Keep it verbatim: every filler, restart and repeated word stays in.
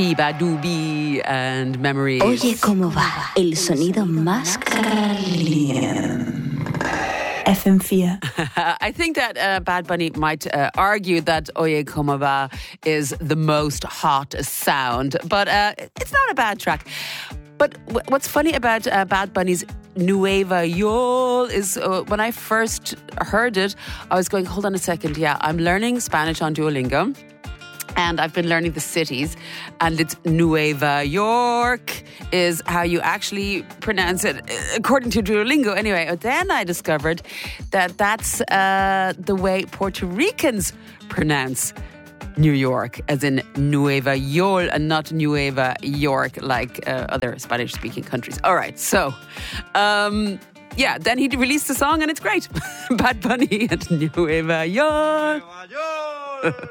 Biba Doobie and Memories. Oye cómo va, el sonido más caliente. F M four. I think that uh, Bad Bunny might uh, argue that Oye Como Va is the most hot sound, but uh, it's not a bad track. But w- what's funny about uh, Bad Bunny's Nueva Yol is uh, when I first heard it, I was going, hold on a second, yeah, I'm learning Spanish on Duolingo. And I've been learning the cities, and it's Nueva York is how you actually pronounce it, according to Duolingo. Anyway, then I discovered that that's uh, the way Puerto Ricans pronounce New York, as in Nueva Yol and not Nueva York, like uh, other Spanish-speaking countries. All right, so... Um, yeah, then he released the song and it's great. Bad Bunny and Nueva York.